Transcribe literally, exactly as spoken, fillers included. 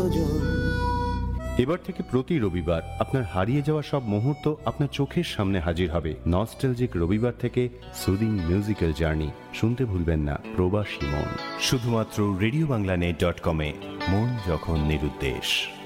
জন। এবার থেকে প্রতি রবিবার আপনার হারিয়ে যাওয়া সব মুহূর্ত আপনার চোখের সামনে হাজির হবে। নস্টালজিক রবিবার থেকে সুদিং মিউজিক্যাল জার্নি শুনতে ভুলবেন না। প্রবাসী মন, শুধুমাত্র রেডিও বাংলা নেট ডট কমে। মন যখন নিরুদ্দেশ।